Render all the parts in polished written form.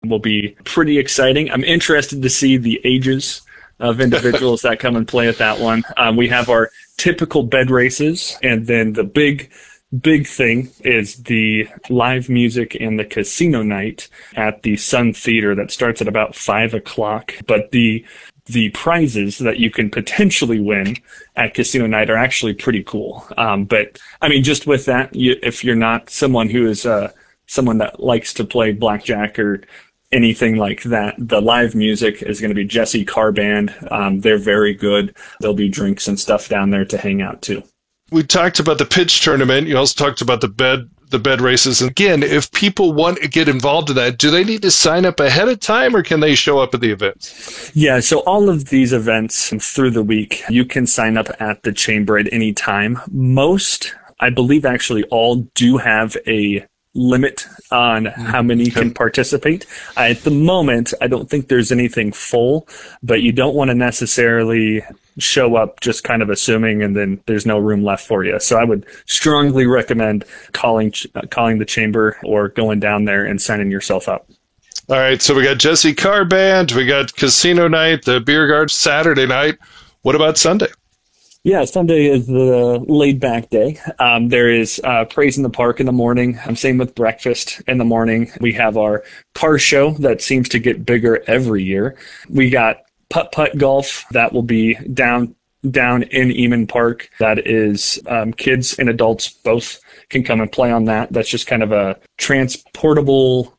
will be pretty exciting. I'm interested to see the ages of individuals that come and play at that one. We have our typical bed races, and then the big thing is the live music and the casino night at the Sun Theater that starts at about 5 o'clock. But the prizes that you can potentially win at casino night are actually pretty cool. But I mean, just with that, if you're not someone who is someone that likes to play blackjack or anything like that, the live music is going to be Jesse Carr Band. They're very good. There'll be drinks and stuff down there to hang out too. We talked about the pitch tournament. You also talked about the bed races. And again, if people want to get involved in that, do they need to sign up ahead of time, or can they show up at the events? Yeah, so all of these events through the week, you can sign up at the Chamber at any time. Most, I believe actually all, do have a limit on how many can participate. At the moment, I don't think there's anything full, but you don't want to necessarily show up just kind of assuming and then there's no room left for you. So I would strongly recommend calling the Chamber or going down there and signing yourself up. All right, so we got Jesse Carr Band, we got casino night, the beer garden Saturday night. What about Sunday? Yeah, Sunday is the laid-back day. There is Praise in the Park in the morning. Same with breakfast in the morning. We have our car show that seems to get bigger every year. We got putt-putt golf that will be down in Eamon Park. That is kids and adults both can come and play on that. That's just kind of a transportable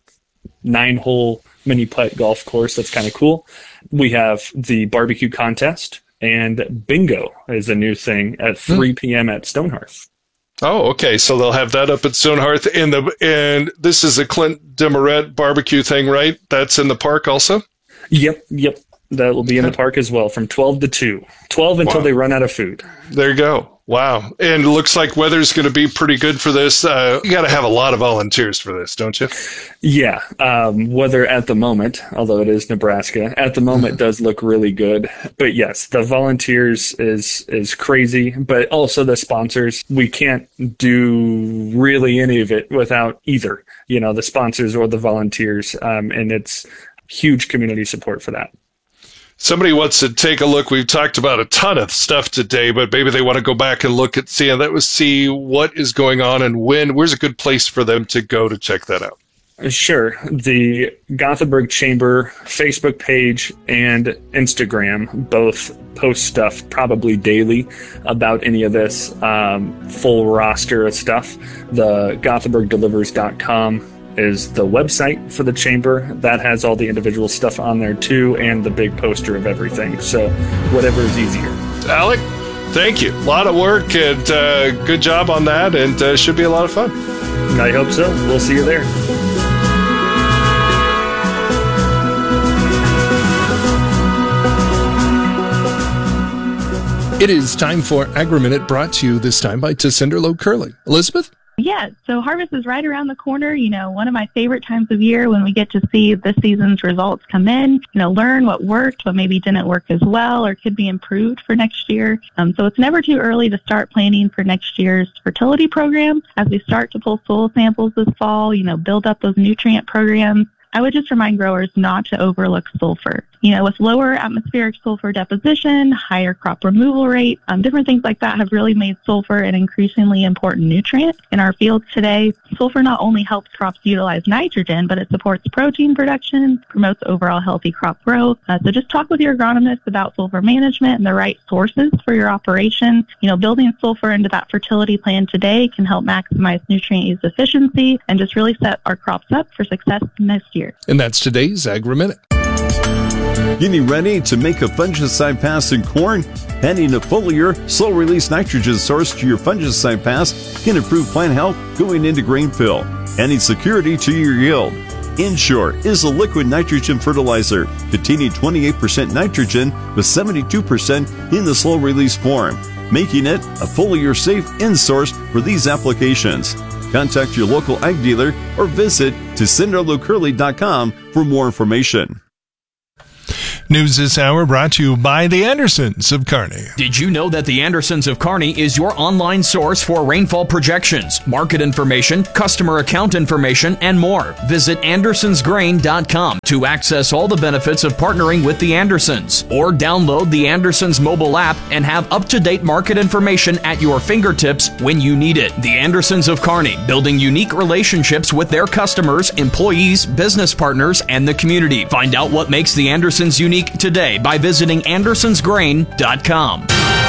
9-hole mini putt golf course. That's kind of cool. We have the barbecue contest. And bingo is a new thing at 3 p.m. at Stonehearth. Oh, okay. So they'll have that up at Stonehearth. And this is a Clint Demorette barbecue thing, right? That's in the park also? Yep. That will be in the park as well from 12 to 2. 12 until they run out of food. There you go. Wow. And it looks like weather's going to be pretty good for this. You got to have a lot of volunteers for this, don't you? Yeah. Weather at the moment, although it is Nebraska, at the moment does look really good. But yes, the volunteers is crazy, but also the sponsors. We can't do really any of it without either, the sponsors or the volunteers. And it's huge community support for that. Somebody wants to take a look. We've talked about a ton of stuff today, but maybe they want to go back and look at see what is going on and when. Where's a good place for them to go to check that out? Sure. The Gothenburg Chamber Facebook page and Instagram both post stuff probably daily about any of this full roster of stuff. The GothenburgDelivers.com is the website for the Chamber. That has all the individual stuff on there too, and the big poster of everything. So whatever is easier. Alec, thank you. A lot of work and good job on that, and should be a lot of fun. I hope so. We'll see you there. It is time for Agri-Minute, brought to you this time by Tessenderlo Curling. Elizabeth? Yeah, so harvest is right around the corner. One of my favorite times of year when we get to see this season's results come in, learn what worked, what maybe didn't work as well or could be improved for next year. So it's never too early to start planning for next year's fertility program. As we start to pull soil samples this fall, build up those nutrient programs, I would just remind growers not to overlook sulfur. With lower atmospheric sulfur deposition, higher crop removal rate, different things like that have really made sulfur an increasingly important nutrient in our fields today. Sulfur not only helps crops utilize nitrogen, but it supports protein production, promotes overall healthy crop growth. So just talk with your agronomist about sulfur management and the right sources for your operation. Building sulfur into that fertility plan today can help maximize nutrient use efficiency and just really set our crops up for success next year. And that's today's Agri-Minute. Getting ready to make a fungicide pass in corn? Adding a foliar, slow-release nitrogen source to your fungicide pass can improve plant health going into grain fill, adding security to your yield. Ensure is a liquid nitrogen fertilizer containing 28% nitrogen with 72% in the slow-release form, making it a foliar safe end source for these applications. Contact your local ag dealer or visit TessenderloCurly.com for more information. News this hour brought to you by the Andersons of Kearney. Did you know that the Andersons of Kearney is your online source for rainfall projections, market information, customer account information, and more? Visit AndersonsGrain.com to access all the benefits of partnering with the Andersons, or download the Andersons mobile app and have up-to-date market information at your fingertips when you need it. The Andersons of Kearney, building unique relationships with their customers, employees, business partners, and the community. Find out what makes the Andersons unique today by visiting AndersonsGrain.com.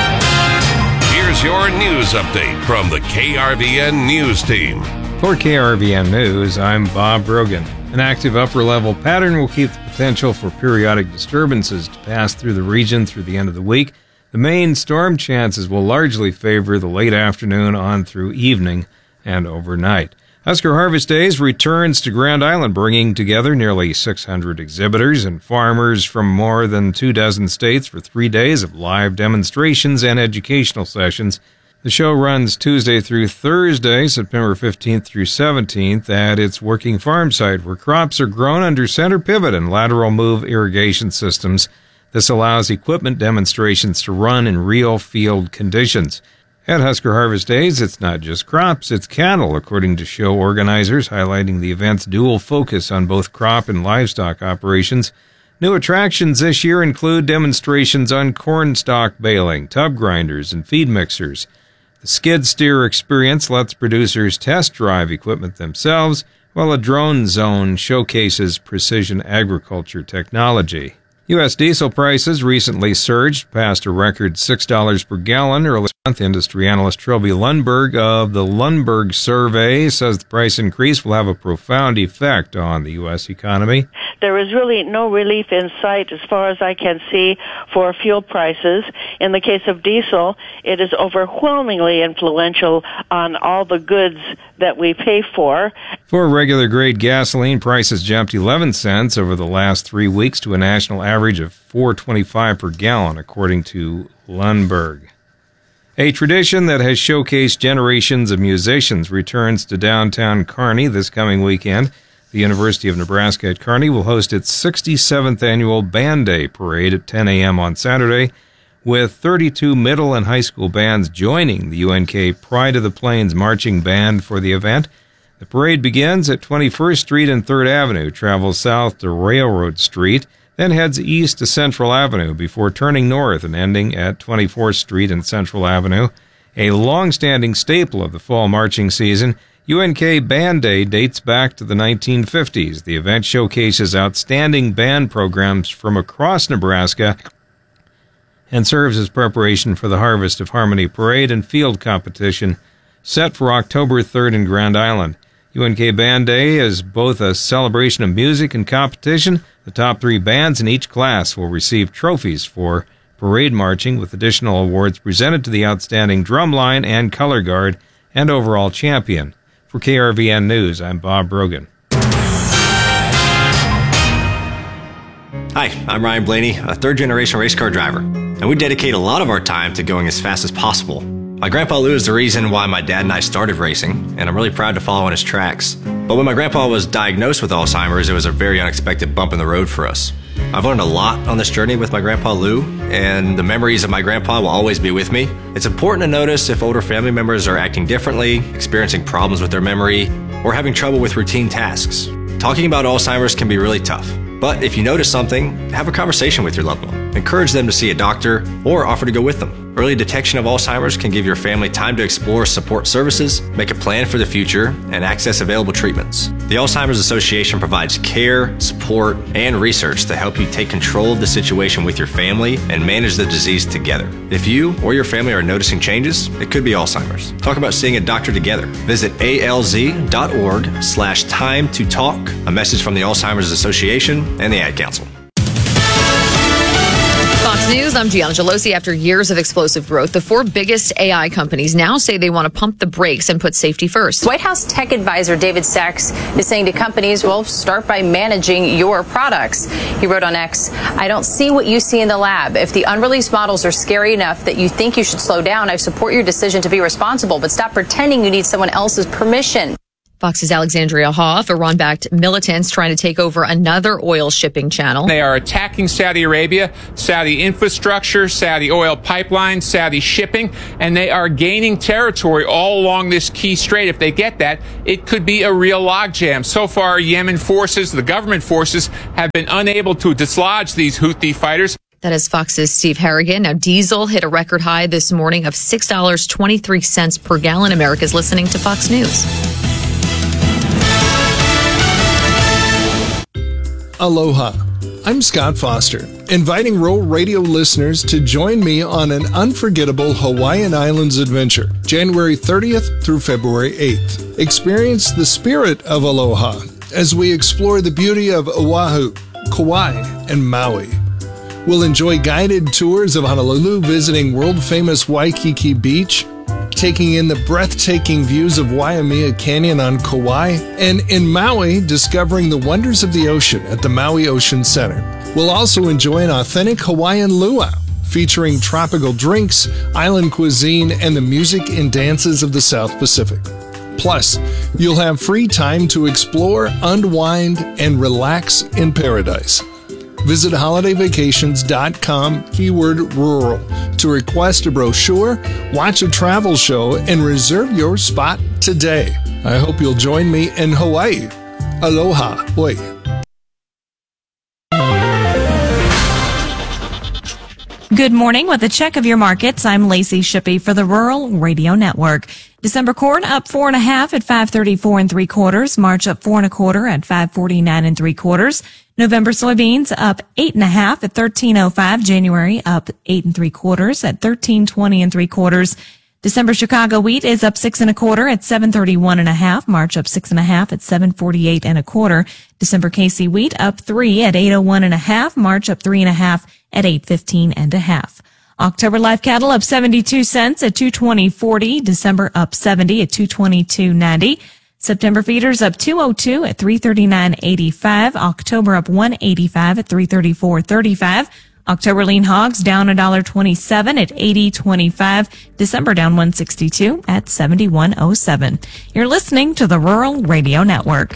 Here's your news update from the KRVN News Team. For KRVN News, I'm Bob Brogan. An active upper-level pattern will keep the potential for periodic disturbances to pass through the region through the end of the week. The main storm chances will largely favor the late afternoon on through evening and overnight. Husker Harvest Days returns to Grand Island, bringing together nearly 600 exhibitors and farmers from more than 24 states for 3 days of live demonstrations and educational sessions. The show runs Tuesday through Thursday, September 15th through 17th, at its working farm site, where crops are grown under center pivot and lateral move irrigation systems. This allows equipment demonstrations to run in real field conditions. At Husker Harvest Days, it's not just crops, it's cattle, according to show organizers, highlighting the event's dual focus on both crop and livestock operations. New attractions this year include demonstrations on corn stalk baling, tub grinders, and feed mixers. The skid steer experience lets producers test drive equipment themselves, while a drone zone showcases precision agriculture technology. U.S. diesel prices recently surged past a record $6 per gallon early this month. Industry analyst Trilby Lundberg of the Lundberg Survey says the price increase will have a profound effect on the U.S. economy. There is really no relief in sight as far as I can see for fuel prices. In the case of diesel, it is overwhelmingly influential on all the goods that we pay for. For regular grade gasoline, prices jumped 11 cents over the last 3 weeks to a national average of $4.25 per gallon, according to Lundberg. A tradition that has showcased generations of musicians returns to downtown Kearney this coming weekend. The University of Nebraska at Kearney will host its 67th annual Band Day parade at 10 a.m. on Saturday, with 32 middle and high school bands joining the UNK Pride of the Plains Marching Band for the event. The parade begins at 21st Street and 3rd Avenue, travels south to Railroad Street, then heads east to Central Avenue before turning north and ending at 24th Street and Central Avenue. A long-standing staple of the fall marching season, UNK Band Day dates back to the 1950s. The event showcases outstanding band programs from across Nebraska and serves as preparation for the Harvest of Harmony Parade and field competition set for October 3rd in Grand Island. UNK Band Day is both a celebration of music and competition. The top 3 bands in each class will receive trophies for parade marching, with additional awards presented to the outstanding drumline and color guard and overall champion. For KRVN News, I'm Bob Brogan. Hi, I'm Ryan Blaney, a third-generation race car driver, and we dedicate a lot of our time to going as fast as possible. My grandpa Lou is the reason why my dad and I started racing, and I'm really proud to follow in his tracks. But when my grandpa was diagnosed with Alzheimer's, it was a very unexpected bump in the road for us. I've learned a lot on this journey with my grandpa Lou, and the memories of my grandpa will always be with me. It's important to notice if older family members are acting differently, experiencing problems with their memory, or having trouble with routine tasks. Talking about Alzheimer's can be really tough. But if you notice something, have a conversation with your loved one. Encourage them to see a doctor or offer to go with them. Early detection of Alzheimer's can give your family time to explore support services, make a plan for the future, and access available treatments. The Alzheimer's Association provides care, support, and research to help you take control of the situation with your family and manage the disease together. If you or your family are noticing changes, it could be Alzheimer's. Talk about seeing a doctor together. Visit alz.org/time-to-talk. A message from the Alzheimer's Association and the Ad Council. Fox News, I'm Gianna Gelosi. After years of explosive growth, the 4 biggest AI companies now say they want to pump the brakes and put safety first. White House tech advisor David Sachs is saying to companies, well, start by managing your products. He wrote on X, I don't see what you see in the lab. If the unreleased models are scary enough that you think you should slow down, I support your decision to be responsible, but stop pretending you need someone else's permission. Fox's Alexandria Hoff, Iran-backed militants trying to take over another oil shipping channel. They are attacking Saudi Arabia, Saudi infrastructure, Saudi oil pipelines, Saudi shipping, and they are gaining territory all along this key strait. If they get that, it could be a real logjam. So far, Yemen forces, the government forces, have been unable to dislodge these Houthi fighters. That is Fox's Steve Harrigan. Now, diesel hit a record high this morning of $6.23 per gallon. America's listening to Fox News. Aloha. I'm Scott Foster, inviting Rural Radio listeners to join me on an unforgettable Hawaiian Islands adventure, January 30th through February 8th. Experience the spirit of Aloha as we explore the beauty of Oahu, Kauai, and Maui. We'll enjoy guided tours of Honolulu, visiting world-famous Waikiki Beach, taking in the breathtaking views of Waimea Canyon on Kauai, and in Maui, discovering the wonders of the ocean at the Maui Ocean Center. We'll also enjoy an authentic Hawaiian luau, featuring tropical drinks, island cuisine, and the music and dances of the South Pacific. Plus, you'll have free time to explore, unwind, and relax in paradise. Visit holidayvacations.com, keyword rural, to request a brochure, watch a travel show, and reserve your spot today. I hope you'll join me in Hawaii. Aloha. Oi. Good morning. With a check of your markets, I'm Lacey Shippey for the Rural Radio Network. December corn up 4.5 at 5.34 3/4. March up 4 1/4 at 5.49 3/4. November soybeans up 8.5 at 13.05. January up 8 3/4 at 13.20 3/4. December Chicago wheat is up 6 1/4 at 7.31 1/2. March up 6.5 at 7.48 1/4. December KC wheat up 3 at 8.01 1/2. March up 3 1/2 at 8.15 1/2. October live cattle up 72 cents at 220.40. December up 70 at 222.90. September feeders up 202 at 339.85. October up 185 at 334.35. October lean hogs down $1.27 at 80.25. December down 162 at 71.07. You're listening to the Rural Radio Network.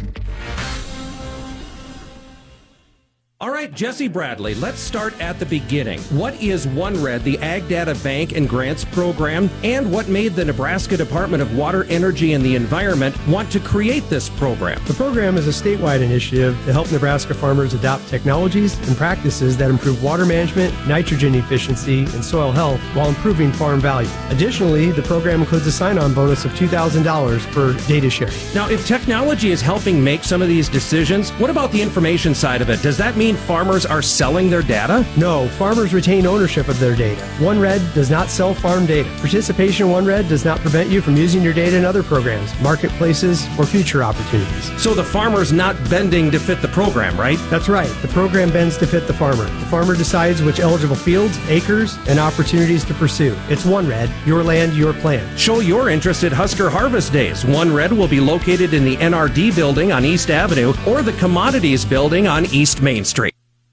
All right, Jesse Bradley, let's start at the beginning. What is OneRed, the Ag Data Bank and Grants Program, and what made the Nebraska Department of Water, Energy, and the Environment want to create this program? The program is a statewide initiative to help Nebraska farmers adopt technologies and practices that improve water management, nitrogen efficiency, and soil health while improving farm value. Additionally, the program includes a sign-on bonus of $2,000 for data sharing. Now, if technology is helping make some of these decisions, what about the information side of it? Does that mean farmers are selling their data? No, farmers retain ownership of their data. OneRed does not sell farm data. Participation in OneRed does not prevent you from using your data in other programs, marketplaces, or future opportunities. So the farmer's not bending to fit the program, right? That's right. The program bends to fit the farmer. The farmer decides which eligible fields, acres, and opportunities to pursue. It's OneRed, your land, your plan. Show your interest at Husker Harvest Days. OneRed will be located in the NRD building on East Avenue or the Commodities building on East Main Street.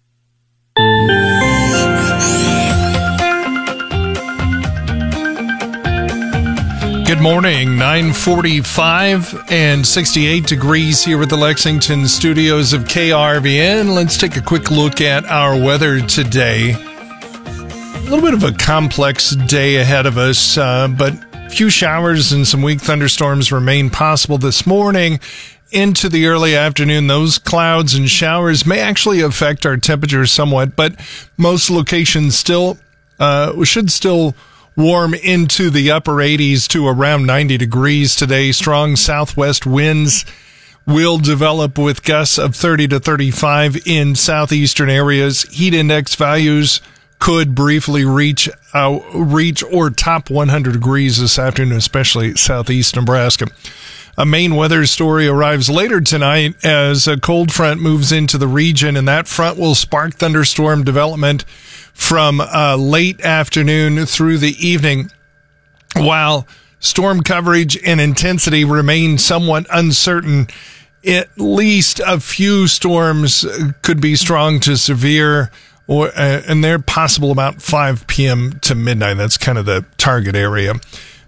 Good morning, 9:45 and 68 degrees here at the Lexington studios of KRVN. Let's take a quick look at our weather today. A little bit of a complex day ahead of us, but a few showers and some weak thunderstorms remain possible this morning. Into the early afternoon, those clouds and showers may actually affect our temperature somewhat, but most locations still should still warm into the upper 80s to around 90 degrees today. Strong southwest winds will develop with gusts of 30 to 35 in southeastern areas. Heat index values could briefly reach or top 100 degrees this afternoon, especially southeast Nebraska. A main weather story arrives later tonight as a cold front moves into the region, and that front will spark thunderstorm development from late afternoon through the evening. While storm coverage and intensity remain somewhat uncertain, at least a few storms could be strong to severe, and they're possible about 5 p.m. to midnight. That's kind of the target area.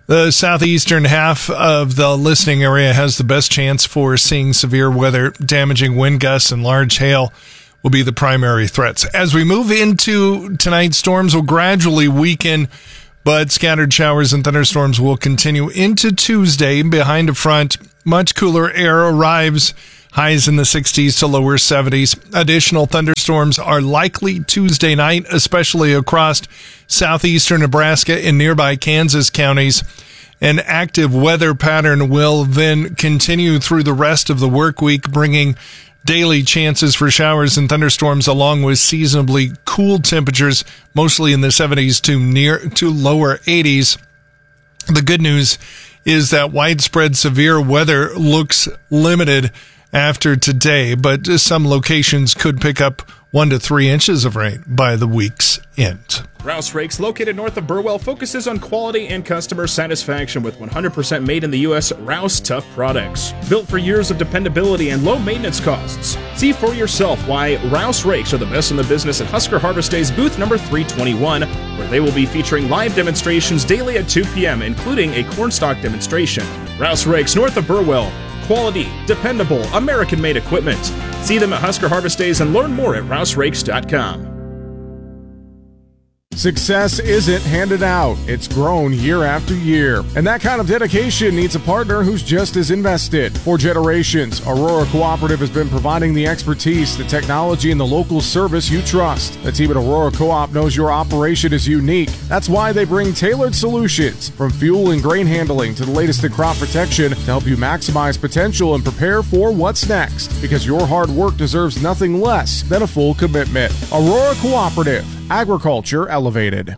The southeastern half of the listening area has the best chance for seeing severe weather. Damaging wind gusts and large hail will be the primary threats. As we move into tonight, storms will gradually weaken, but scattered showers and thunderstorms will continue into Tuesday. Behind a front, much cooler air arrives, highs in the 60s to lower 70s. Additional thunderstorms are likely Tuesday night, especially across southeastern Nebraska and nearby Kansas counties. An active weather pattern will then continue through the rest of the work week, bringing daily chances for showers and thunderstorms along with seasonably cool temperatures, mostly in the 70s to lower 80s. The good news is that widespread severe weather looks limited after today, but some locations could pick up 1 to 3 inches of rain by the week's end. Rouse Rakes, located north of Burwell, focuses on quality and customer satisfaction with 100% made in the U.S. Rouse Tough products. Built for years of dependability and low maintenance costs. See for yourself why Rouse Rakes are the best in the business at Husker Harvest Days booth number 321, where they will be featuring live demonstrations daily at 2 p.m., including a cornstalk demonstration. Rouse Rakes, north of Burwell. Quality, dependable, American-made equipment. See them at Husker Harvest Days and learn more at rouserakes.com. Success isn't handed out, it's grown year after year. And that kind of dedication needs a partner who's just as invested. For generations, Aurora Cooperative has been providing the expertise, the technology, and the local service you trust. The team at Aurora Co-op knows your operation is unique. That's why they bring tailored solutions, from fuel and grain handling to the latest in crop protection, to help you maximize potential and prepare for what's next. Because your hard work deserves nothing less than a full commitment. Aurora Cooperative. Agriculture elevated.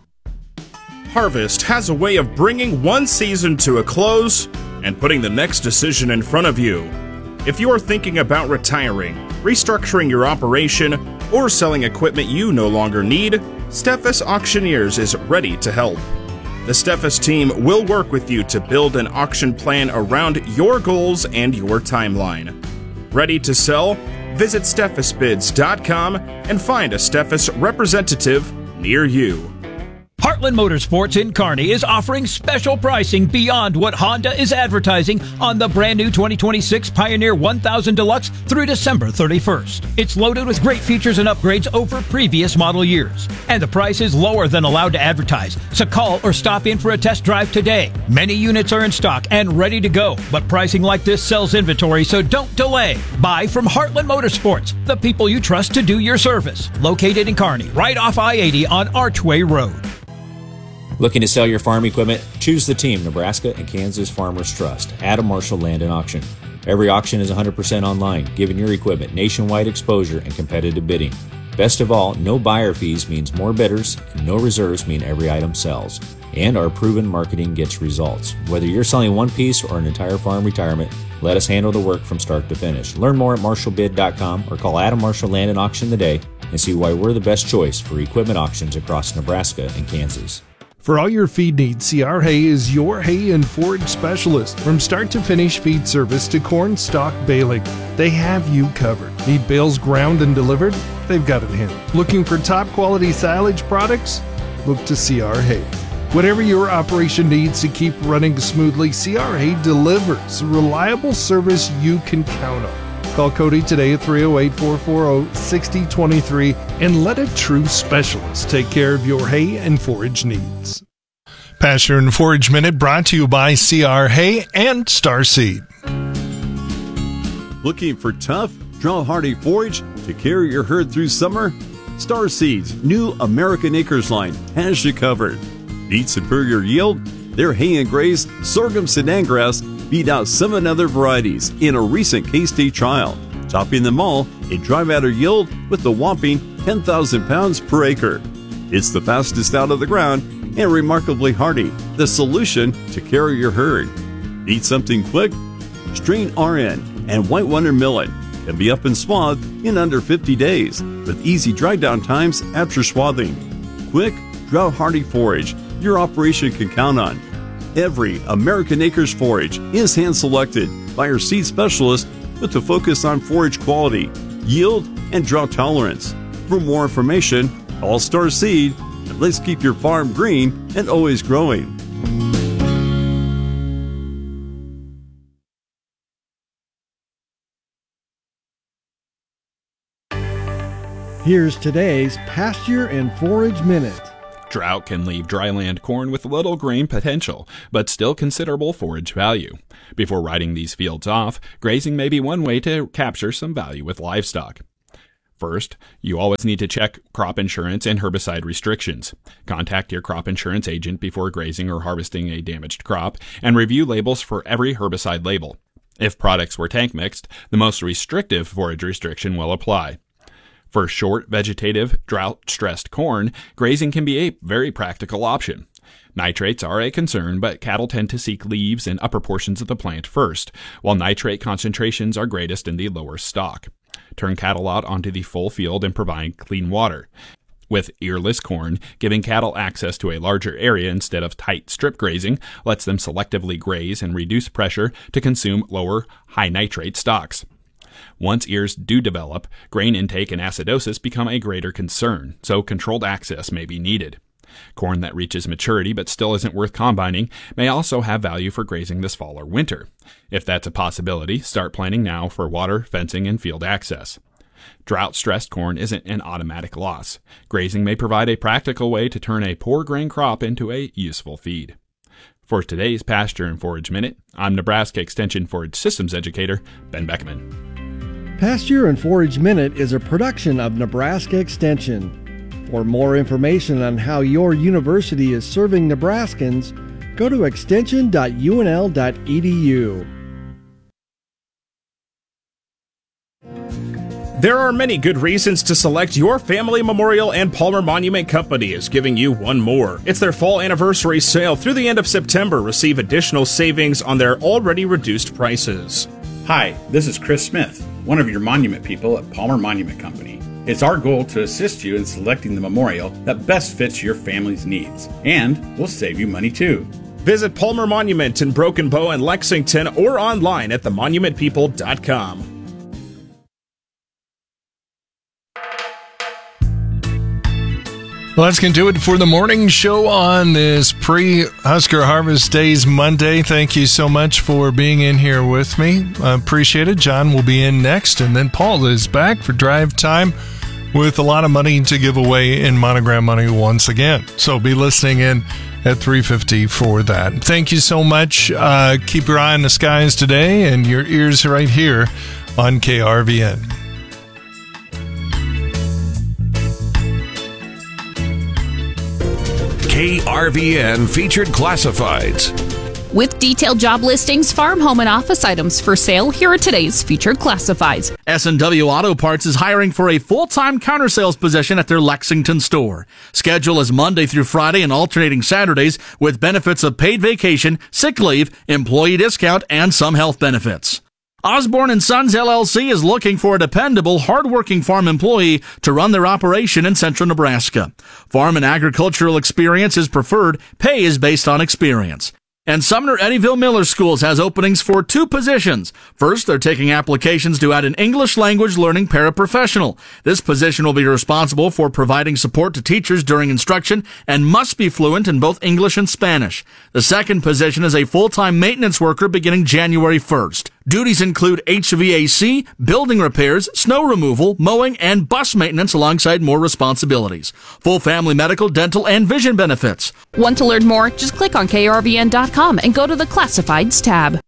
Harvest has a way of bringing one season to a close and putting the next decision in front of you. If you're thinking about retiring, restructuring your operation, or selling equipment you no longer need, Steffes Auctioneers is ready to help. The Steffes team will work with you to build an auction plan around your goals and your timeline. Ready to sell? Visit SteffesBids.com and find a Steffes representative near you. Heartland Motorsports in Kearney is offering special pricing beyond what Honda is advertising on the brand new 2026 Pioneer 1000 Deluxe through December 31st. It's loaded with great features and upgrades over previous model years. And the price is lower than allowed to advertise, so call or stop in for a test drive today. Many units are in stock and ready to go, but pricing like this sells inventory, so don't delay. Buy from Heartland Motorsports, the people you trust to do your service. Located in Kearney, right off I-80 on Archway Road. Looking to sell your farm equipment? Choose the team, Nebraska and Kansas Farmers Trust, Adam Marshall Land and Auction. Every auction is 100% online, giving your equipment nationwide exposure and competitive bidding. Best of all, no buyer fees means more bidders, and no reserves mean every item sells. And our proven marketing gets results. Whether you're selling one piece or an entire farm retirement, let us handle the work from start to finish. Learn more at marshallbid.com or call Adam Marshall Land and Auction today and see why we're the best choice for equipment auctions across Nebraska and Kansas. For all your feed needs, CR Hay is your hay and forage specialist. From start to finish feed service to corn stalk baling, they have you covered. Need bales ground and delivered? They've got it handled. Looking for top quality silage products? Look to CR Hay. Whatever your operation needs to keep running smoothly, CR Hay delivers reliable service you can count on. Call Cody today at 308-440-6023 and let a true specialist take care of your hay and forage needs. Pasture and Forage Minute brought to you by CR Hay and Star Seed. Looking for tough, drought-hardy forage to carry your herd through summer? Star Seed's new American Acres line has you covered. Need superior yield? Their hay and graze, sorghum Sudan grass, beat out 7 other varieties in a recent K-State trial, topping them all a dry matter yield with a whopping 10,000 pounds per acre. It's the fastest out of the ground and remarkably hardy, the solution to carry your herd. Need something quick? Strain RN and White Wonder Millet can be up and swathed in under 50 days with easy dry down times after swathing. Quick, drought-hardy forage your operation can count on. Every American Acres forage is hand-selected by our seed specialist with a focus on forage quality, yield, and drought tolerance. For more information, call Star Seed, and let's keep your farm green and always growing. Here's today's Pasture and Forage Minute. Drought can leave dryland corn with little grain potential, but still considerable forage value. Before writing these fields off, grazing may be one way to capture some value with livestock. First, you always need to check crop insurance and herbicide restrictions. Contact your crop insurance agent before grazing or harvesting a damaged crop, and review labels for every herbicide label. If products were tank mixed, the most restrictive forage restriction will apply. For short, vegetative, drought-stressed corn, grazing can be a very practical option. Nitrates are a concern, but cattle tend to seek leaves and upper portions of the plant first, while nitrate concentrations are greatest in the lower stalk. Turn cattle out onto the full field and provide clean water. With earless corn, giving cattle access to a larger area instead of tight strip grazing lets them selectively graze and reduce pressure to consume lower, high-nitrate stalks. Once ears do develop, grain intake and acidosis become a greater concern, so controlled access may be needed. Corn that reaches maturity but still isn't worth combining may also have value for grazing this fall or winter. If that's a possibility, start planning now for water, fencing, and field access. Drought-stressed corn isn't an automatic loss. Grazing may provide a practical way to turn a poor grain crop into a useful feed. For today's Pasture and Forage Minute, I'm Nebraska Extension Forage Systems Educator Ben Beckman. Pasture and Forage Minute is a production of Nebraska Extension. For more information on how your university is serving Nebraskans, go to extension.unl.edu. There are many good reasons to select your Family Memorial and Palmer Monument Company is giving you one more. It's their fall anniversary sale through the end of September. Receive additional savings on their already reduced prices. Hi, this is Chris Smith, one of your monument people at Palmer Monument Company. It's our goal to assist you in selecting the memorial that best fits your family's needs, and we'll save you money too. Visit Palmer Monument in Broken Bow and Lexington or online at themonumentpeople.com. Well, that's going to do it for the morning show on this pre-Husker Harvest Days Monday. Thank you so much for being in here with me. I appreciate it. John will be in next, and then Paul is back for drive time with a lot of money to give away in Monogram Money once again. So be listening in at 3:50 for that. Thank you so much. Keep your eye on the skies today and your ears right here on KRVN. KRVN Featured Classifieds. With detailed job listings, farm, home, and office items for sale, here are today's Featured Classifieds. S&W Auto Parts is hiring for a full-time counter sales position at their Lexington store. Schedule is Monday through Friday and alternating Saturdays with benefits of paid vacation, sick leave, employee discount, and some health benefits. Osborne & Sons LLC is looking for a dependable, hardworking farm employee to run their operation in central Nebraska. Farm and agricultural experience is preferred. Pay is based on experience. And Sumner Eddyville Miller Schools has openings for 2 positions. First, they're taking applications to add an English language learning paraprofessional. This position will be responsible for providing support to teachers during instruction and must be fluent in both English and Spanish. The second position is a full-time maintenance worker beginning January 1st. Duties include HVAC, building repairs, snow removal, mowing, and bus maintenance alongside more responsibilities. Full family medical, dental, and vision benefits. Want to learn more? Just click on KRVN.com and go to the Classifieds tab.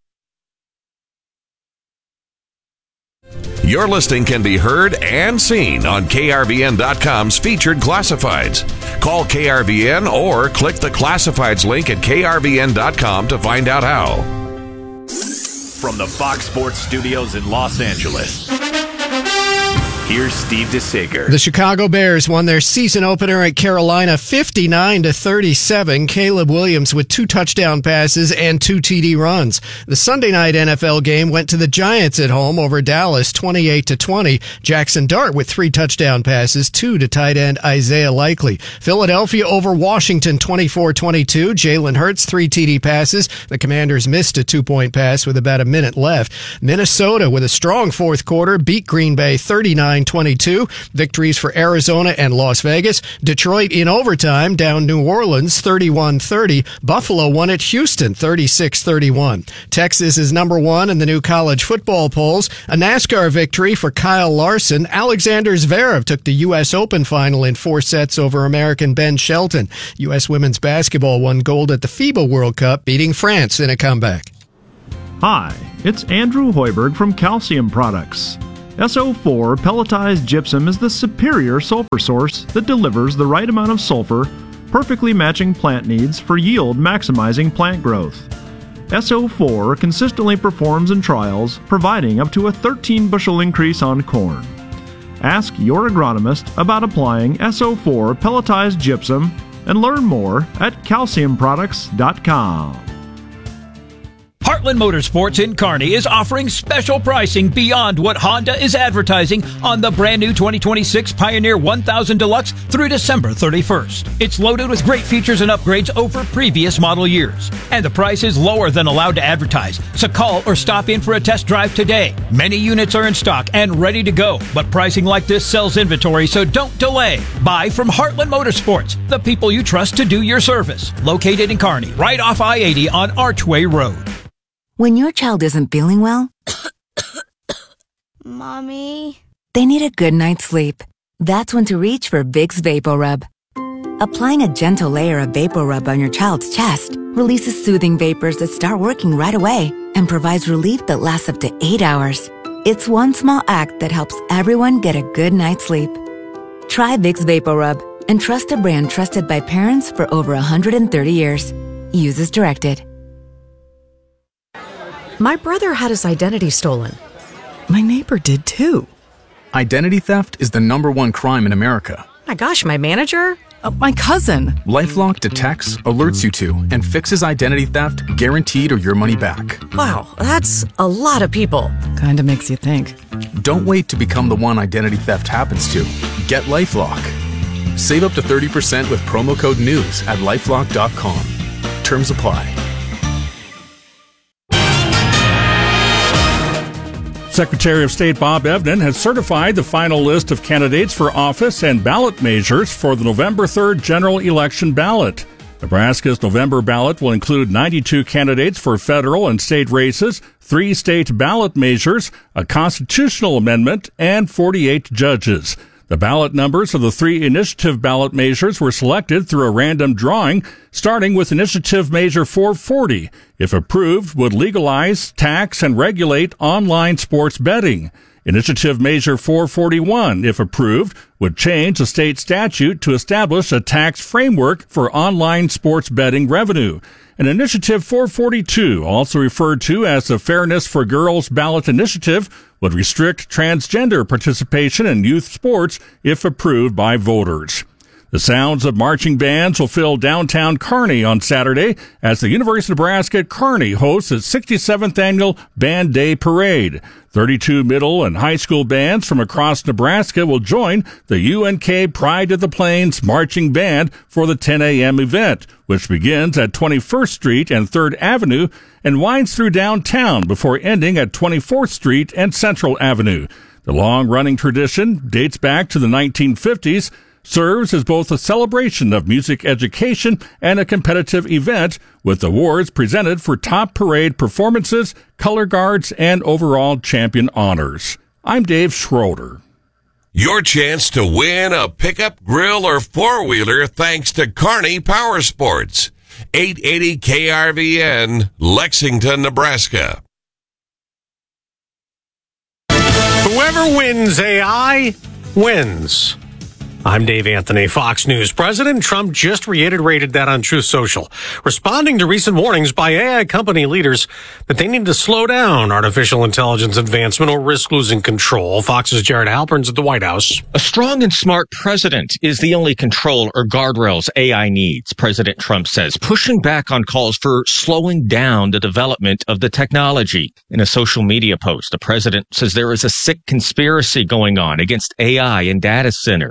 Your listing can be heard and seen on KRVN.com's Featured Classifieds. Call KRVN or click the Classifieds link at KRVN.com to find out how. From the Fox Sports Studios in Los Angeles, here's Steve DeSager. The Chicago Bears won their season opener at Carolina 59-37. Caleb Williams with 2 touchdown passes and 2 TD runs. The Sunday night NFL game went to the Giants at home over Dallas 28-20. Jackson Dart with 3 touchdown passes, 2 to tight end Isaiah Likely. Philadelphia over Washington 24-22. Jalen Hurts 3 TD passes. The Commanders missed a 2-point pass with about a minute left. Minnesota with a strong fourth quarter beat Green Bay 39 29-22. Victories for Arizona and Las Vegas. Detroit in overtime down New Orleans 31-30. Buffalo won at Houston 36-31. Texas is number one in the new college football polls. A NASCAR victory for Kyle Larson. Alexander Zverev took the U.S. Open final in 4 sets over American Ben Shelton. U.S. women's basketball won gold at the FIBA World Cup, beating France in a comeback. Hi, it's Andrew Hoiberg from Calcium Products. SO4 pelletized gypsum is the superior sulfur source that delivers the right amount of sulfur, perfectly matching plant needs for yield maximizing plant growth. SO4 consistently performs in trials, providing up to a 13 bushel increase on corn. Ask your agronomist about applying SO4 pelletized gypsum and learn more at calciumproducts.com. Heartland Motorsports in Kearney is offering special pricing beyond what Honda is advertising on the brand new 2026 Pioneer 1000 Deluxe through December 31st. It's loaded with great features and upgrades over previous model years. And the price is lower than allowed to advertise. So call or stop in for a test drive today. Many units are in stock and ready to go, but pricing like this sells inventory, so don't delay. Buy from Heartland Motorsports, the people you trust to do your service. Located in Kearney, right off I-80 on Archway Road. When your child isn't feeling well, Mommy, they need a good night's sleep. That's when to reach for Vicks VapoRub. Applying a gentle layer of VapoRub on your child's chest releases soothing vapors that start working right away and provides relief that lasts up to 8 hours. It's one small act that helps everyone get a good night's sleep. Try Vicks VapoRub and trust a brand trusted by parents for over 130 years. Use as directed. My brother had his identity stolen. My neighbor did too. Identity theft is the #1 crime in America. My gosh, my manager? My cousin. LifeLock detects, alerts you to, and fixes identity theft guaranteed or your money back. Wow, that's a lot of people. Kinda makes you think. Don't wait to become the one identity theft happens to. Get LifeLock. Save up to 30% with promo code NEWS at LifeLock.com. Terms apply. Secretary of State Bob Evnen has certified the final list of candidates for office and ballot measures for the November 3rd general election ballot. Nebraska's November ballot will include 92 candidates for federal and state races, 3 state ballot measures, a constitutional amendment, and 48 judges. The ballot numbers of the 3 initiative ballot measures were selected through a random drawing, starting with Initiative Measure 440. If approved, would legalize, tax, and regulate online sports betting. Initiative Measure 441, if approved, would change the state statute to establish a tax framework for online sports betting revenue. And Initiative 442, also referred to as the Fairness for Girls Ballot Initiative, would restrict transgender participation in youth sports if approved by voters. The sounds of marching bands will fill downtown Kearney on Saturday as the University of Nebraska at Kearney hosts its 67th annual Band Day Parade. 32 middle and high school bands from across Nebraska will join the UNK Pride of the Plains Marching Band for the 10 a.m. event, which begins at 21st Street and 3rd Avenue and winds through downtown before ending at 24th Street and Central Avenue. The long-running tradition dates back to the 1950s, serves as both a celebration of music education and a competitive event, with awards presented for top parade performances, color guards, and overall champion honors. I'm Dave Schroeder. Your chance to win a pickup, grill, or four-wheeler thanks to Kearney Power Sports. 880 KRVN, Lexington, Nebraska. Whoever wins AI wins. I'm Dave Anthony, Fox News. President Trump just reiterated that on Truth Social, responding to recent warnings by AI company leaders that they need to slow down artificial intelligence advancement or risk losing control. Fox's Jared Halpern's at the White House. A strong and smart president is the only control or guardrails AI needs, President Trump says, pushing back on calls for slowing down the development of the technology. In a social media post, the president says there is a sick conspiracy going on against AI and data centers in the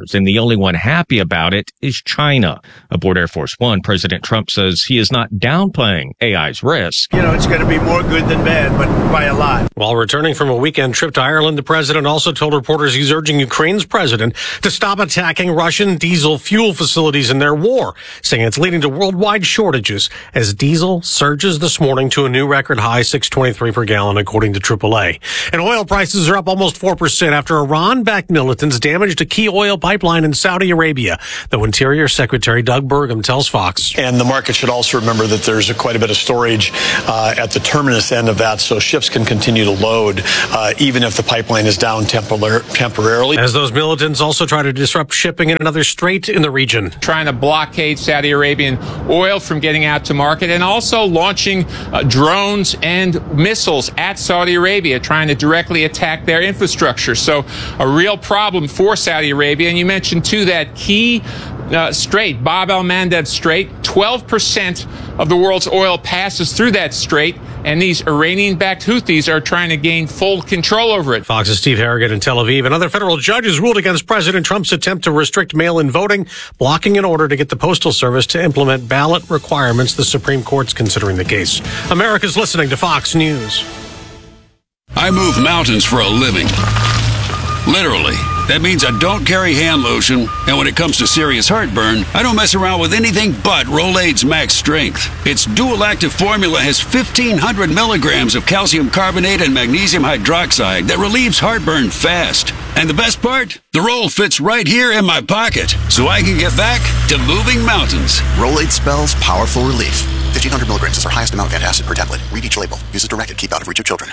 only one happy about it is China. Aboard Air Force One, President Trump says he is not downplaying AI's risk. It's going to be more good than bad, but by a lot. While returning from a weekend trip to Ireland, the president also told reporters he's urging Ukraine's president to stop attacking Russian diesel fuel facilities in their war, saying it's leading to worldwide shortages as diesel surges this morning to a new record high, $6.23 per gallon, according to AAA. And oil prices are up almost 4% after Iran-backed militants damaged a key oil pipeline in Saudi Arabia, though Interior Secretary Doug Burgum tells Fox. And the market should also remember that there's quite a bit of storage at the terminus end of that, so ships can continue to load even if the pipeline is down temporarily. As those militants also try to disrupt shipping in another strait in the region. Trying to blockade Saudi Arabian oil from getting out to market, and also launching drones and missiles at Saudi Arabia, trying to directly attack their infrastructure. So a real problem for Saudi Arabia. And you mentioned, too, that key strait, Bab el-Mandeb Strait. 12% of the world's oil passes through that strait, and these Iranian-backed Houthis are trying to gain full control over it. Fox's Steve Harrigan in Tel Aviv. Another federal judge has ruled against President Trump's attempt to restrict mail-in voting, blocking an order to get the Postal Service to implement ballot requirements. The Supreme Court's considering the case. America's listening to Fox News. I move mountains for a living. Literally. That means I don't carry hand lotion, and when it comes to serious heartburn, I don't mess around with anything but Rolaids Max Strength. Its dual-active formula has 1,500 milligrams of calcium carbonate and magnesium hydroxide that relieves heartburn fast. And the best part? The roll fits right here in my pocket, so I can get back to moving mountains. Rolaids spells powerful relief. 1,500 milligrams is our highest amount of antacid per tablet. Read each label. Use as directed. Keep out of reach of children.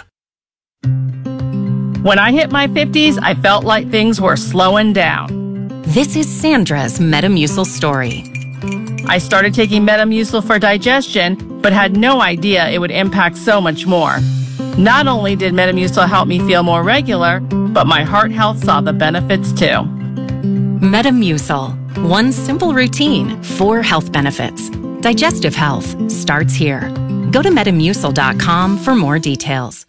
When I hit my 50s, I felt like things were slowing down. This is Sandra's Metamucil story. I started taking Metamucil for digestion, but had no idea it would impact so much more. Not only did Metamucil help me feel more regular, but my heart health saw the benefits too. Metamucil. One simple routine, 4 health benefits. Digestive health starts here. Go to Metamucil.com for more details.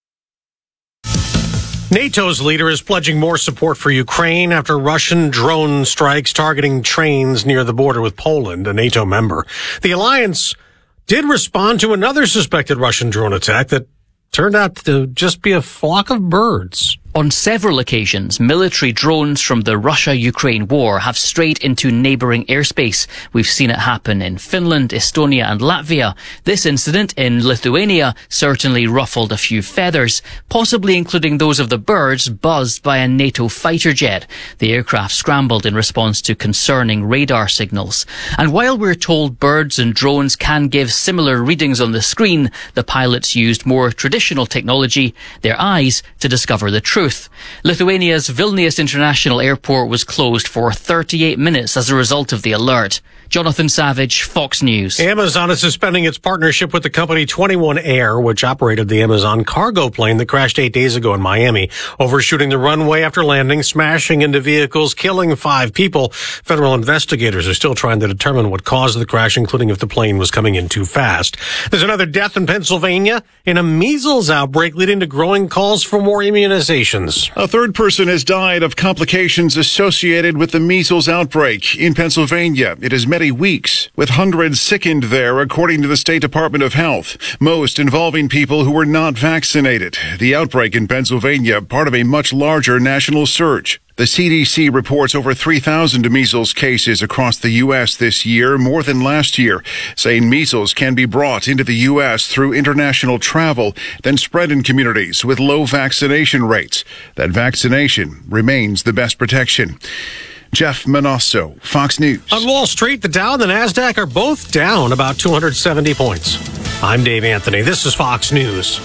NATO's leader is pledging more support for Ukraine after Russian drone strikes targeting trains near the border with Poland, a NATO member. The alliance did respond to another suspected Russian drone attack that turned out to just be a flock of birds. On several occasions, military drones from the Russia-Ukraine war have strayed into neighbouring airspace. We've seen it happen in Finland, Estonia and Latvia. This incident in Lithuania certainly ruffled a few feathers, possibly including those of the birds buzzed by a NATO fighter jet. The aircraft scrambled in response to concerning radar signals. And while we're told birds and drones can give similar readings on the screen, the pilots used more traditional technology, their eyes, to discover the truth. Lithuania's Vilnius International Airport was closed for 38 minutes as a result of the alert. Jonathan Savage, Fox News. Amazon is suspending its partnership with the company 21 Air, which operated the Amazon cargo plane that crashed 8 days ago in Miami, overshooting the runway after landing, smashing into vehicles, killing 5 people. Federal investigators are still trying to determine what caused the crash, including if the plane was coming in too fast. There's another death in Pennsylvania in a measles outbreak, leading to growing calls for more immunizations. A third person has died of complications associated with the measles outbreak in Pennsylvania. It has many weeks, with hundreds sickened there, according to the State Department of Health, most involving people who were not vaccinated. The outbreak in Pennsylvania, part of a much larger national surge. The CDC reports over 3,000 measles cases across the U.S. this year, more than last year, saying measles can be brought into the U.S. through international travel, then spread in communities with low vaccination rates. That vaccination remains the best protection. Jeff Manasso, Fox News. On Wall Street, the Dow and the Nasdaq are both down about 270 points. I'm Dave Anthony. This is Fox News.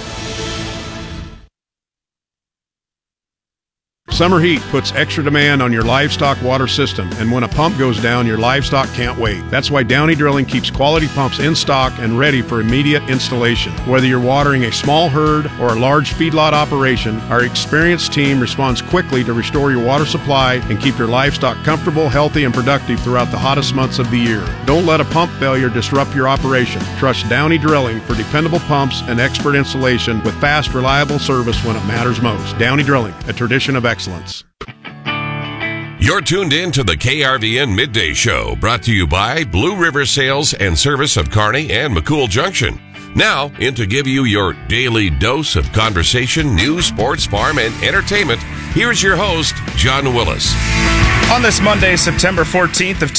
Summer heat puts extra demand on your livestock water system, and when a pump goes down, your livestock can't wait. That's why Downey Drilling keeps quality pumps in stock and ready for immediate installation. Whether you're watering a small herd or a large feedlot operation, our experienced team responds quickly to restore your water supply and keep your livestock comfortable, healthy, and productive throughout the hottest months of the year. Don't let a pump failure disrupt your operation. Trust Downey Drilling for dependable pumps and expert installation with fast, reliable service when it matters most. Downey Drilling, a tradition of excellence. You're tuned in to the KRVN Midday Show, brought to you by Blue River Sales and Service of Kearney and McCool Junction. Now, in to give you your daily dose of conversation, news, sports, farm, and entertainment, here's your host, John Willis. On this Monday, September 14th of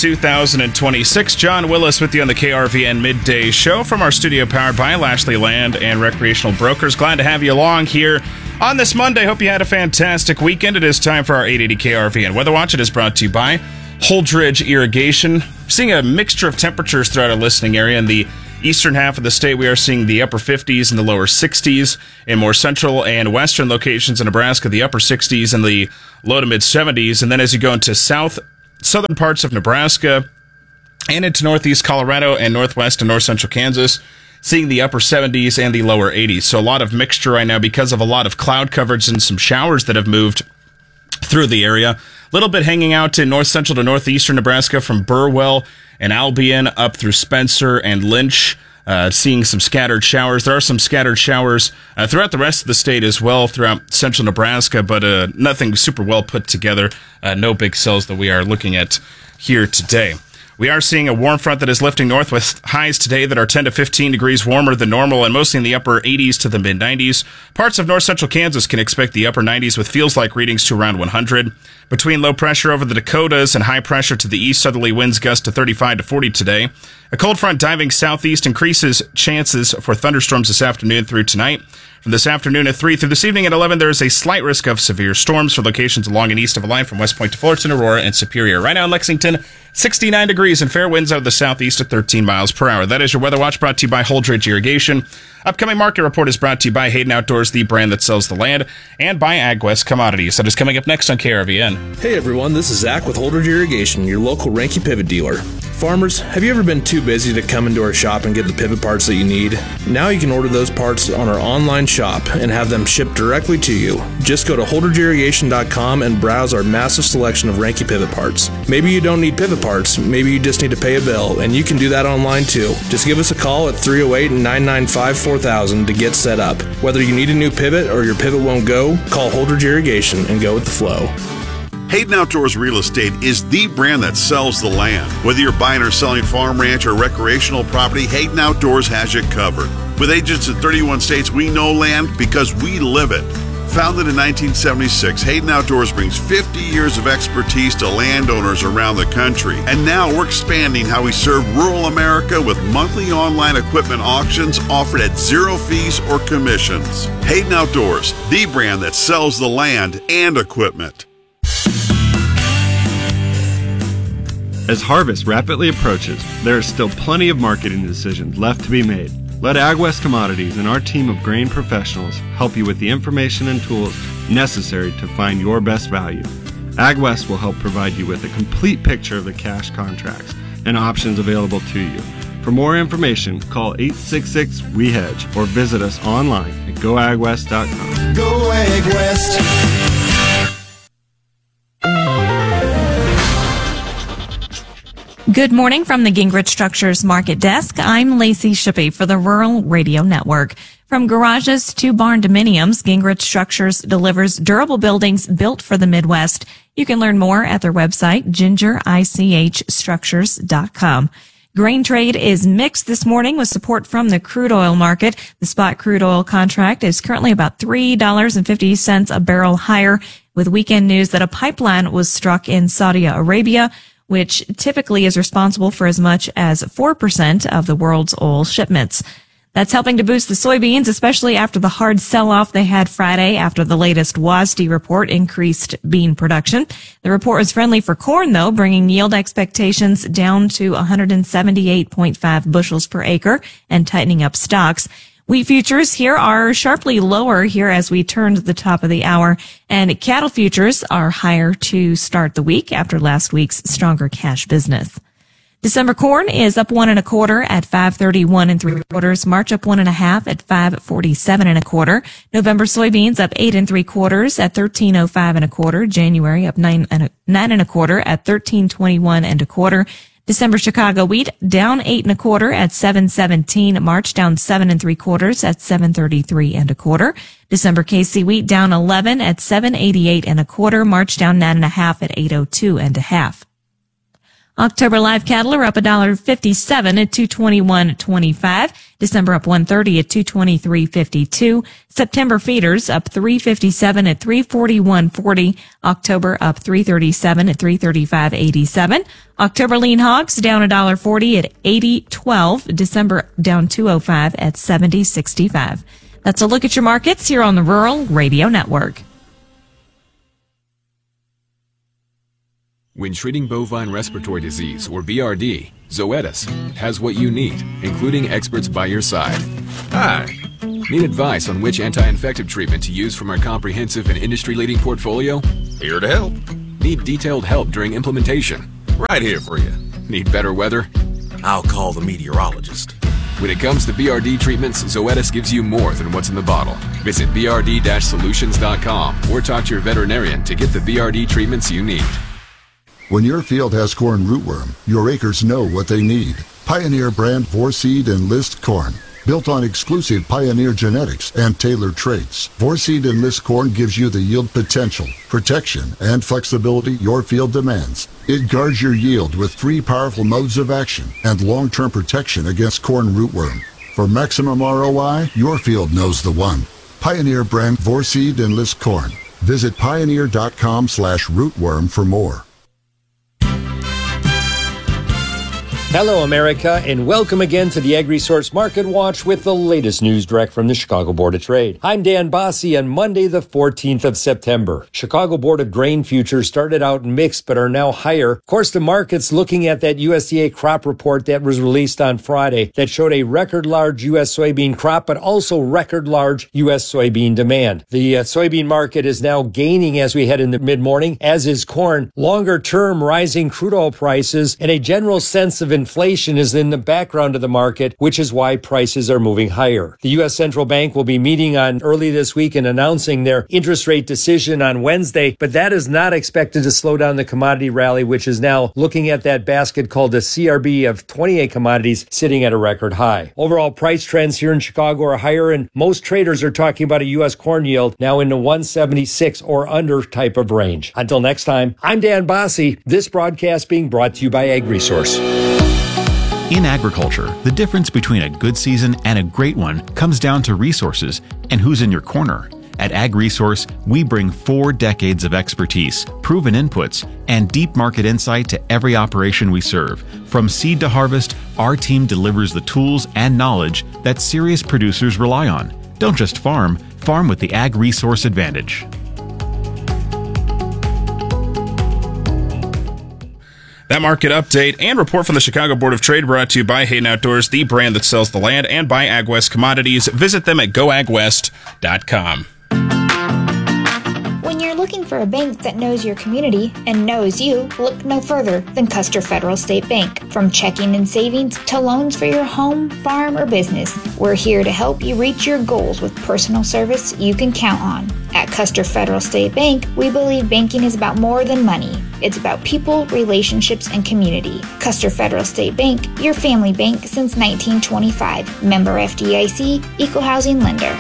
2026, John Willis with you on the KRVN Midday Show from our studio powered by Lashley Land and Recreational Brokers. Glad to have you along here on this Monday. Hope you had a fantastic weekend. It is time for our 880 KRVN Weather Watch. It is brought to you by Holdridge Irrigation. Seeing a mixture of temperatures throughout our listening area. In the eastern half of the state, we are seeing the upper 50s and the lower 60s. In more central and western locations in Nebraska, the upper 60s and the low to mid 70s. And then as you go into southern parts of Nebraska and into northeast Colorado and northwest and north central Kansas, seeing the upper 70s and the lower 80s. So a lot of mixture right now because of a lot of cloud coverage and some showers that have moved through the area. A little bit hanging out in north central to northeastern Nebraska from Burwell and Albion up through Spencer and Lynch. Seeing some scattered showers. There are some scattered showers throughout the rest of the state as well, throughout central Nebraska, but nothing super well put together. No big cells that we are looking at here today. We are seeing a warm front that is lifting north with highs today that are 10 to 15 degrees warmer than normal and mostly in the upper 80s to the mid 90s. Parts of north central Kansas can expect the upper 90s with feels like readings to around 100. Between low pressure over the Dakotas and high pressure to the east, southerly winds gust to 35 to 40 today. A cold front diving southeast increases chances for thunderstorms this afternoon through tonight. From this afternoon at 3 through this evening at 11, there is a slight risk of severe storms for locations along and east of a line from West Point to Fullerton, Aurora, and Superior. Right now in Lexington, 69 degrees and fair winds out of the southeast at 13 miles per hour. That is your Weather Watch, brought to you by Holdridge Irrigation. Upcoming market report is brought to you by Hayden Outdoors, the brand that sells the land, and by AgWest Commodities. That is coming up next on KRVN. Hey everyone, this is Zach with Holdridge Irrigation, your local Ranky pivot dealer. Farmers, have you ever been too busy to come into our shop and get the pivot parts that you need? Now you can order those parts on our online shop and have them shipped directly to you. Just go to holdridgeirrigation.com and browse our massive selection of Ranky pivot parts. Maybe you don't need pivot parts, maybe you just need to pay a bill, and you can do that online too. Just give us a call at 308-995-4000 to get set up. Whether you need a new pivot or your pivot won't go, call Holdridge Irrigation and go with the flow. Hayden Outdoors Real Estate is the brand that sells the land. Whether you're buying or selling farm, ranch, or recreational property, Hayden Outdoors has you covered. With agents in 31 states, we know land because we live it. Founded in 1976, Hayden Outdoors brings 50 years of expertise to landowners around the country. And now we're expanding how we serve rural America with monthly online equipment auctions offered at zero fees or commissions. Hayden Outdoors, the brand that sells the land and equipment. As harvest rapidly approaches, there is still plenty of marketing decisions left to be made. Let AgWest Commodities and our team of grain professionals help you with the information and tools necessary to find your best value. AgWest will help provide you with a complete picture of the cash contracts and options available to you. For more information, call 866-WE-HEDGE or visit us online at goagwest.com. Go AgWest. Good morning from the Gingrich Structures Market Desk. I'm Lacey Shippey for the Rural Radio Network. From garages to barn dominiums, Gingrich Structures delivers durable buildings built for the Midwest. You can learn more at their website, gingerichstructures.com. Grain trade is mixed this morning with support from the crude oil market. The spot crude oil contract is currently about $3.50 a barrel higher, with weekend news that a pipeline was struck in Saudi Arabia, which typically is responsible for as much as 4% of the world's oil shipments. That's helping to boost the soybeans, especially after the hard sell-off they had Friday after the latest WASDE report increased bean production. The report was friendly for corn, though, bringing yield expectations down to 178.5 bushels per acre and tightening up stocks. Wheat futures here are sharply lower here as we turn to the top of the hour, and cattle futures are higher to start the week after last week's stronger cash business. December corn is up 1 1/4 at 5.31 3/4. March up 1 1/2 at 5.47 1/4. November soybeans up 8 3/4 at 13.05 1/4. January up 9 1/4 at 13.21 1/4. December Chicago wheat down 8 1/4 at 7.17. March down 7 3/4 at 7.33 1/4. December KC wheat down 11 at 7.88 1/4. March down 9 1/2 at 8.02 1/2. October live cattle are up $1.57 at $221.25. December up $1.30 at $223.52. September feeders up $3.57 at $341.40. October up $3.37 at $335.87. October lean hogs down $1.40 at $80.12. December down $2.05 at $70.65. That's a look at your markets here on the Rural Radio Network. When treating bovine respiratory disease, or BRD, Zoetis has what you need, including experts by your side. Hi! Need advice on which anti-infective treatment to use from our comprehensive and industry-leading portfolio? Here to help. Need detailed help during implementation? Right here for you. Need better weather? I'll call the meteorologist. When it comes to BRD treatments, Zoetis gives you more than what's in the bottle. Visit brd-solutions.com or talk to your veterinarian to get the BRD treatments you need. When your field has corn rootworm, your acres know what they need. Pioneer brand Vorseed Enlist corn. Built on exclusive Pioneer genetics and tailored traits, Vorseed Enlist corn gives you the yield potential, protection, and flexibility your field demands. It guards your yield with 3 powerful modes of action and long-term protection against corn rootworm. For maximum ROI, your field knows the one. Pioneer brand Vorseed Enlist corn. Visit pioneer.com/rootworm for more. Hello, America, and welcome again to the AgResource Market Watch with the latest news direct from the Chicago Board of Trade. I'm Dan Bossie on Monday, the 14th of September. Chicago Board of Grain futures started out mixed but are now higher. Of course, the market's looking at that USDA crop report that was released on Friday that showed a record large U.S. soybean crop, but also record large U.S. soybean demand. The soybean market is now gaining as we head into mid-morning, as is corn. Longer-term rising crude oil prices and a general sense of inflation is in the background of the market, which is why prices are moving higher. The U.S. Central Bank will be meeting on early this week and announcing their interest rate decision on Wednesday, but that is not expected to slow down the commodity rally, which is now looking at that basket called the CRB of 28 commodities sitting at a record high. Overall price trends here in Chicago are higher, and most traders are talking about a U.S. corn yield now in the 176 or under type of range. Until next time, I'm Dan Bossie. This broadcast being brought to you by AgResource. In agriculture, the difference between a good season and a great one comes down to resources and who's in your corner. At AgResource, we bring 4 decades of expertise, proven inputs, and deep market insight to every operation we serve. From seed to harvest, our team delivers the tools and knowledge that serious producers rely on. Don't just farm, farm with the AgResource advantage. That market update and report from the Chicago Board of Trade brought to you by Hayden Outdoors, the brand that sells the land, and by AgWest Commodities. Visit them at goagwest.com. When you're looking for a bank that knows your community and knows you, look no further than Custer Federal State Bank. From checking and savings to loans for your home, farm, or business, we're here to help you reach your goals with personal service you can count on. At Custer Federal State Bank, we believe banking is about more than money. It's about people, relationships, and community. Custer Federal State Bank, your family bank since 1925. Member FDIC, Equal Housing Lender.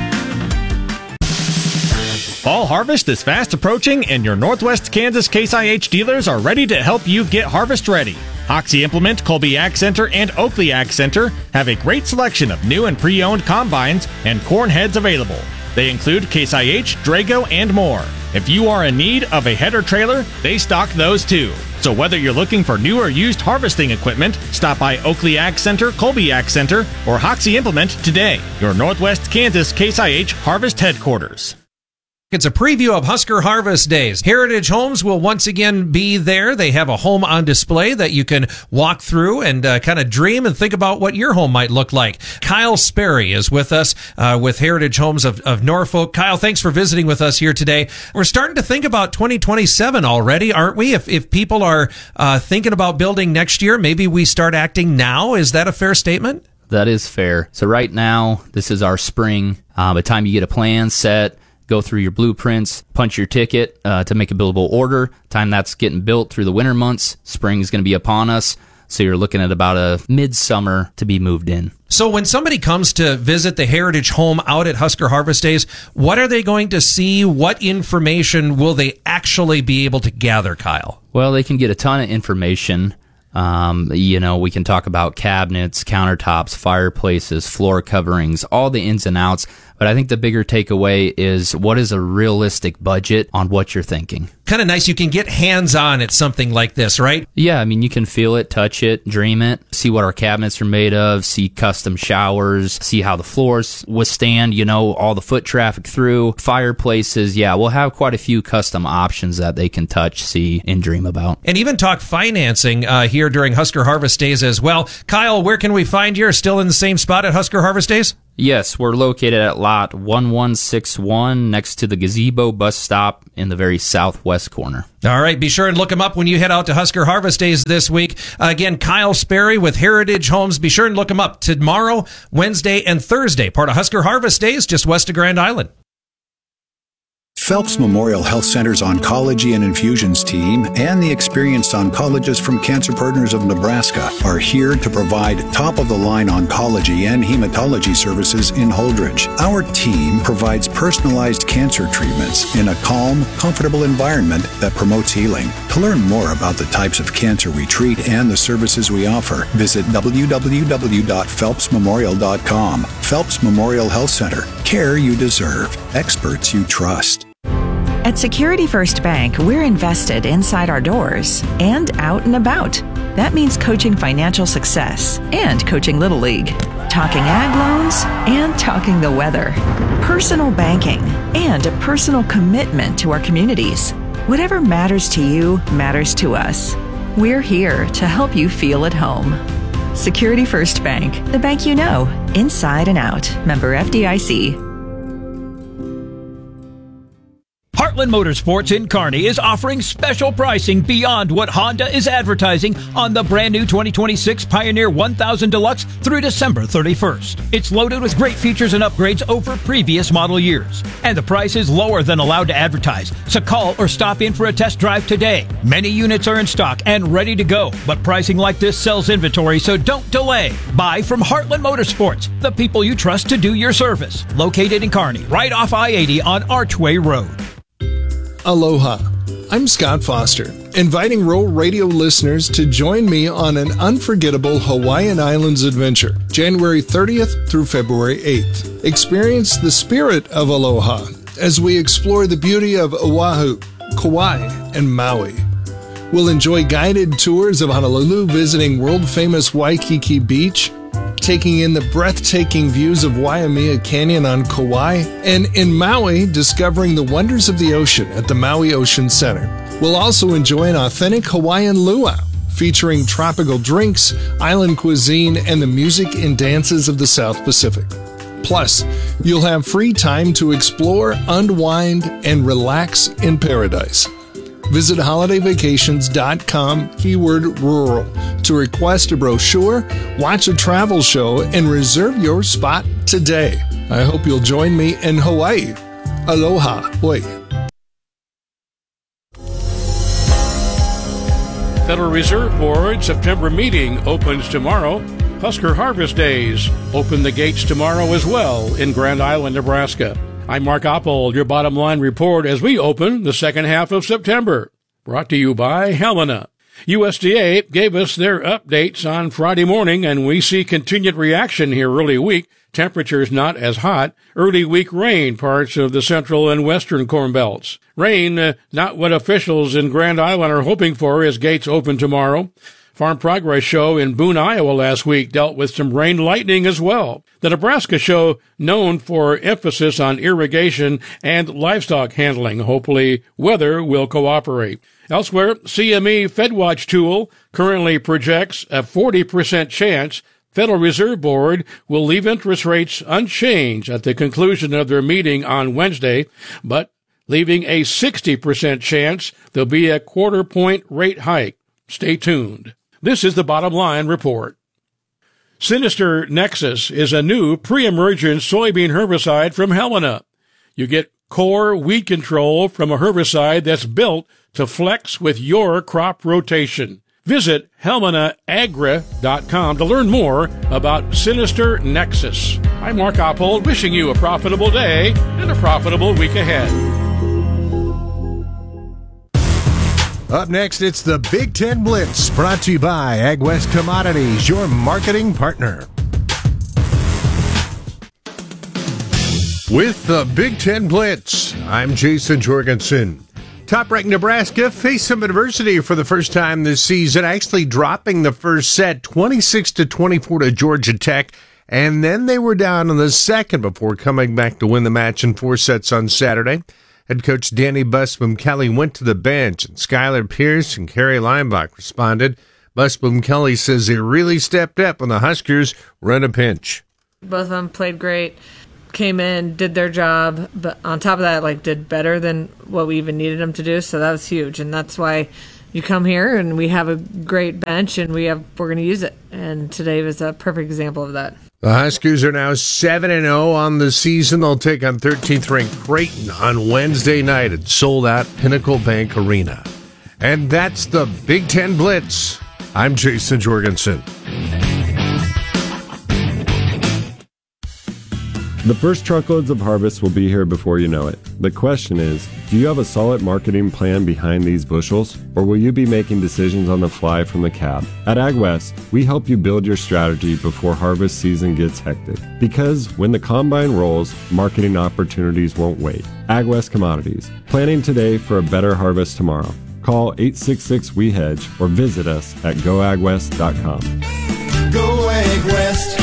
Fall harvest is fast approaching, and your Northwest Kansas Case IH dealers are ready to help you get harvest ready. Hoxie Implement, Colby Ag Center, and Oakley Ag Center have a great selection of new and pre-owned combines and corn heads available. They include Case IH, Drago, and more. If you are in need of a header trailer, they stock those too. So whether you're looking for new or used harvesting equipment, stop by Oakley Ag Center, Colby Ag Center, or Hoxie Implement today. Your Northwest Kansas Case IH Harvest Headquarters. It's a preview of Husker Harvest Days. Heritage Homes will once again be there. They have a home on display that you can walk through and kind of dream and think about what your home might look like. Kyle Sperry is with us with Heritage Homes of Norfolk. Kyle, thanks for visiting with us here today. We're starting to think about 2027 already, aren't we? If people are thinking about building next year, maybe we start acting now. Is that a fair statement? That is fair. So right now, this is our spring. By the time you get a plan set, go through your blueprints, punch your ticket to make a billable order. Time that's getting built through the winter months, spring is going to be upon us. So you're looking at about a midsummer to be moved in. So when somebody comes to visit the Heritage Home out at Husker Harvest Days, what are they going to see? What information will they actually be able to gather, Kyle? Well, they can get a ton of information. We can talk about cabinets, countertops, fireplaces, floor coverings, all the ins and outs. But I think the bigger takeaway is, what is a realistic budget on what you're thinking? Kind of nice. You can get hands-on at something like this, right? Yeah, I mean, you can feel it, touch it, dream it, see what our cabinets are made of, see custom showers, see how the floors withstand, all the foot traffic through, fireplaces. Yeah, we'll have quite a few custom options that they can touch, see, and dream about. And even talk financing here during Husker Harvest Days as well. Kyle, where can we find you? Still in the same spot at Husker Harvest Days? Yes, we're located at lot 1161 next to the Gazebo bus stop in the very southwest corner. All right, be sure and look them up when you head out to Husker Harvest Days this week. Again, Kyle Sperry with Heritage Homes. Be sure and look them up tomorrow, Wednesday, and Thursday. Part of Husker Harvest Days, just west of Grand Island. Phelps Memorial Health Center's Oncology and Infusions team and the experienced oncologists from Cancer Partners of Nebraska are here to provide top-of-the-line oncology and hematology services in Holdridge. Our team provides personalized cancer treatments in a calm, comfortable environment that promotes healing. To learn more about the types of cancer we treat and the services we offer, visit www.phelpsmemorial.com. Phelps Memorial Health Center. Care you deserve. Experts you trust. At Security First Bank, we're invested inside our doors and out and about. That means coaching financial success and coaching Little League, talking ag loans and talking the weather, personal banking, and a personal commitment to our communities. Whatever matters to you matters to us. We're here to help you feel at home. Security First Bank, the bank you know, inside and out. Member FDIC. Heartland Motorsports in Kearney is offering special pricing beyond what Honda is advertising on the brand new 2026 Pioneer 1000 Deluxe through December 31st. It's loaded with great features and upgrades over previous model years. And the price is lower than allowed to advertise, so call or stop in for a test drive today. Many units are in stock and ready to go, but pricing like this sells inventory, so don't delay. Buy from Heartland Motorsports, the people you trust to do your service. Located in Kearney, right off I-80 on Archway Road. Aloha. I'm Scott Foster, inviting Rural Radio listeners to join me on an unforgettable Hawaiian Islands adventure, January 30th through February 8th. Experience the spirit of aloha as we explore the beauty of Oahu, Kauai, and Maui. We'll enjoy guided tours of Honolulu, visiting world-famous Waikiki Beach, taking in the breathtaking views of Waimea Canyon on Kauai, and in Maui, discovering the wonders of the ocean at the Maui Ocean Center. We'll also enjoy an authentic Hawaiian luau, featuring tropical drinks, island cuisine, and the music and dances of the South Pacific. Plus, you'll have free time to explore, unwind, and relax in paradise. Visit holidayvacations.com, keyword rural, to request a brochure, watch a travel show, and reserve your spot today. I hope you'll join me in Hawaii. Aloha. Hoi. Federal Reserve Board September meeting opens tomorrow. Husker Harvest Days open the gates tomorrow as well in Grand Island, Nebraska. I'm Mark Oppold, your bottom line report as we open the second half of September. Brought to you by Helena. USDA gave us their updates on Friday morning, and we see continued reaction here early week. Temperatures not as hot. Early week rain parts of the central and western corn belts. Rain, not what officials in Grand Island are hoping for as gates open tomorrow. Farm Progress Show in Boone, Iowa last week dealt with some rain lightning as well. The Nebraska Show, known for emphasis on irrigation and livestock handling. Hopefully, weather will cooperate. Elsewhere, CME FedWatch tool currently projects a 40% chance Federal Reserve Board will leave interest rates unchanged at the conclusion of their meeting on Wednesday, but leaving a 60% chance there'll be a quarter-point rate hike. Stay tuned. This is the Bottom Line Report. Sinister Nexus is a new pre-emergent soybean herbicide from Helena. You get core weed control from a herbicide that's built to flex with your crop rotation. Visit helmanaagra.com to learn more about Sinister Nexus. I'm Mark Oppold, wishing you a profitable day and a profitable week ahead. Up next, it's the Big Ten Blitz, brought to you by AgWest Commodities, your marketing partner. With the Big Ten Blitz, I'm Jason Jorgensen. Top-ranked Nebraska faced some adversity for the first time this season, actually dropping the first set 26-24 to Georgia Tech, and then they were down in the second before coming back to win the match in 4 sets on Saturday. Head coach Danny Busboom-Kelly went to the bench, and Skylar Pierce and Kerry Leimbach responded. Busboom-Kelly says they really stepped up when the Huskers were in a pinch. Both of them played great. Came in, did their job, but on top of that, did better than what we even needed them to do. So that was huge, and that's why you come here and we have a great bench, and we're going to use it. And today was a perfect example of that. The Huskers are now 7-0 on the season. They'll take on 13th-ranked Creighton on Wednesday night at sold-out Pinnacle Bank Arena. And that's the Big Ten Blitz. I'm Jason Jorgensen. The first truckloads of harvest will be here before you know it. The question is, do you have a solid marketing plan behind these bushels, or will you be making decisions on the fly from the cab? At AgWest, we help you build your strategy before harvest season gets hectic. Because when the combine rolls, marketing opportunities won't wait. AgWest Commodities, planning today for a better harvest tomorrow. Call 866-WE-HEDGE or visit us at goagwest.com. Go AgWest.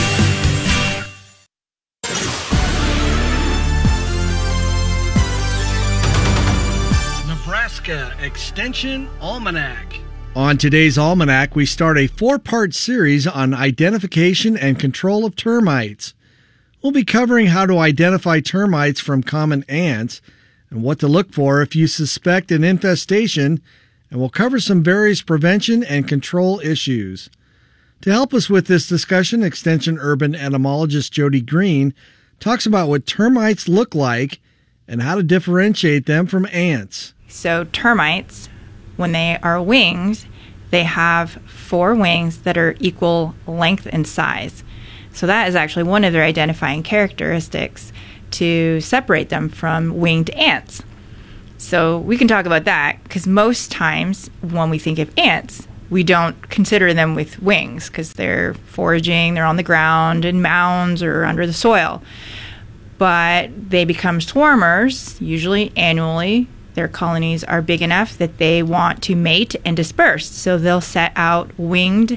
Nebraska Extension Almanac. On today's Almanac, we start a 4-part series on identification and control of termites. We'll be covering how to identify termites from common ants and what to look for if you suspect an infestation, and we'll cover some various prevention and control issues. To help us with this discussion, Extension urban entomologist Jody Green talks about what termites look like and how to differentiate them from ants. So termites, when they are winged, they have 4 wings that are equal length and size. So that is actually one of their identifying characteristics to separate them from winged ants. So we can talk about that because most times when we think of ants, we don't consider them with wings because they're foraging, they're on the ground in mounds or under the soil. But they become swarmers, usually annually. Their colonies are big enough that they want to mate and disperse. So they'll set out winged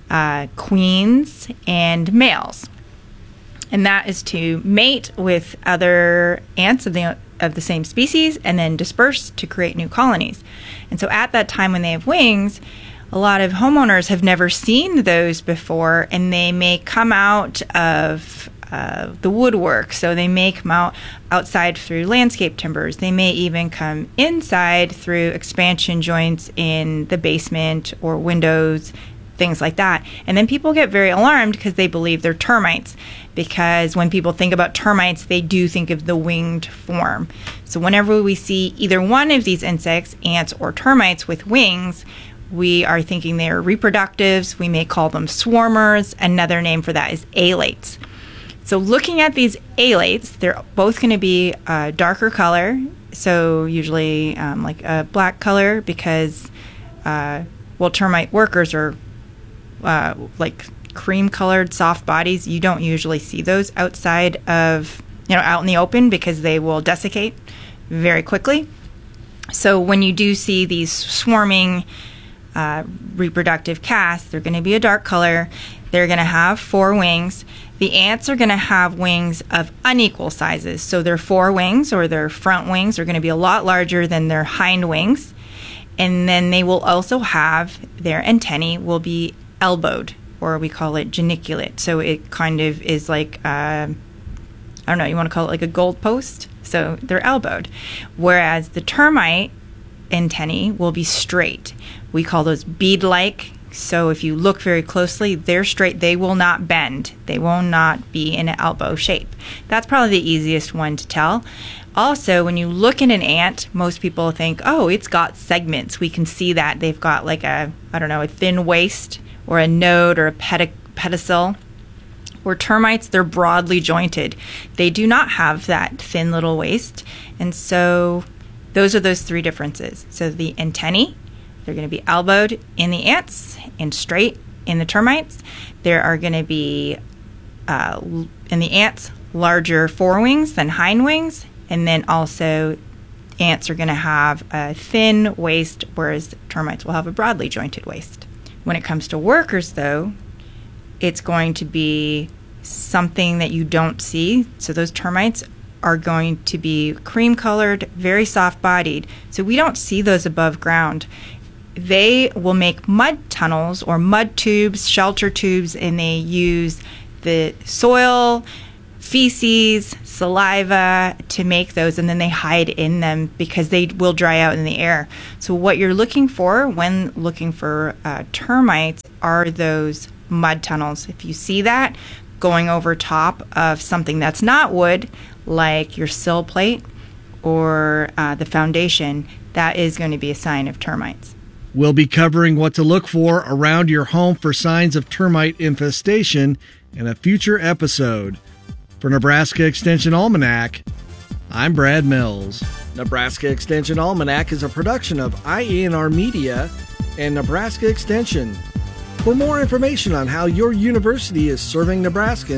queens and males. And that is to mate with other ants of the same species and then disperse to create new colonies. And so at that time when they have wings, a lot of homeowners have never seen those before, and they may come out of the woodwork. So they may come out outside through landscape timbers. They may even come inside through expansion joints in the basement or windows, things like that. And then people get very alarmed because they believe they're termites, because when people think about termites, they do think of the winged form. So whenever we see either one of these insects, ants or termites with wings, we are thinking they are reproductives. We may call them swarmers. Another name for that is alates. So looking at these alates, they're both going to be a darker color, so usually like a black color, because termite workers are like cream-colored soft bodies. You don't usually see those outside of, out in the open, because they will desiccate very quickly. So when you do see these swarming reproductive casts, they're going to be a dark color. They're going to have 4 wings. The ants are going to have wings of unequal sizes. So their forewings or their front wings are going to be a lot larger than their hind wings. And then they will also have, their antennae will be elbowed, or we call it geniculate. So it kind of is like, you want to call it like a goalpost? So they're elbowed. Whereas the termite antennae will be straight. We call those bead-like. So if you look very closely, they're straight. They will not bend. They will not be in an elbow shape. That's probably the easiest one to tell. Also, when you look at an ant, most people think, oh, it's got segments. We can see that. They've got like a thin waist or a node or a pedicel. Or termites, they're broadly jointed. They do not have that thin little waist. And so those are those three differences. So the antennae, they're going to be elbowed in the ants and straight in the termites. There are going to be, in the ants, larger forewings than hindwings. And then also ants are going to have a thin waist, whereas termites will have a broadly jointed waist. When it comes to workers, though, it's going to be something that you don't see. So those termites are going to be cream-colored, very soft-bodied. So we don't see those above ground. They will make mud tunnels or mud tubes, shelter tubes, and they use the soil, feces, saliva to make those, and then they hide in them because they will dry out in the air. So what you're looking for when looking for termites are those mud tunnels. If you see that going over top of something that's not wood, like your sill plate or the foundation, that is going to be a sign of termites. We'll be covering what to look for around your home for signs of termite infestation in a future episode. For Nebraska Extension Almanac, I'm Brad Mills. Nebraska Extension Almanac is a production of IENR Media and Nebraska Extension. For more information on how your university is serving Nebraskans,